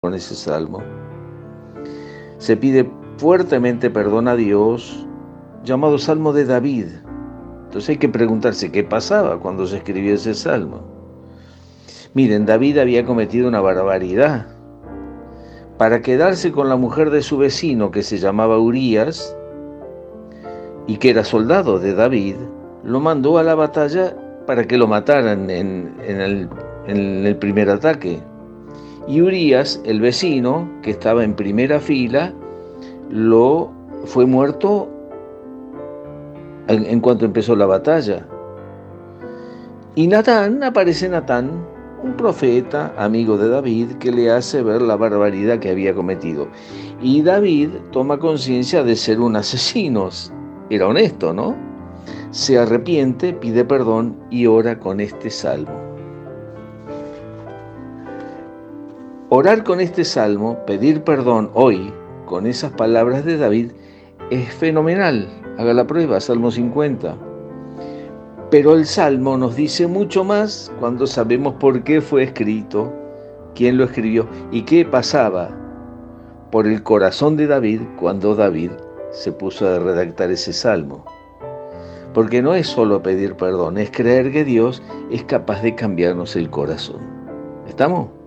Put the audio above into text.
con ese salmo. Se pide fuertemente perdón a Dios, llamado Salmo de David. Entonces hay que preguntarse qué pasaba cuando se escribió ese salmo. Miren, David había cometido una barbaridad. Para quedarse con la mujer de su vecino, que se llamaba Urías, y que era soldado de David, lo mandó a la batalla para que lo mataran en el primer ataque. Y Urías, el vecino, que estaba en primera fila, fue muerto en cuanto empezó la batalla. Y aparece Natán, un profeta, amigo de David, que le hace ver la barbaridad que había cometido. Y David toma conciencia de ser un asesino. Era honesto, ¿no? Se arrepiente, pide perdón y ora con este salmo. Orar con este salmo, pedir perdón hoy, con esas palabras de David, es fenomenal. Haga la prueba, Salmo 50. Pero el Salmo nos dice mucho más cuando sabemos por qué fue escrito, quién lo escribió y qué pasaba por el corazón de David cuando David se puso a redactar ese Salmo. Porque no es solo pedir perdón, es creer que Dios es capaz de cambiarnos el corazón. ¿Estamos?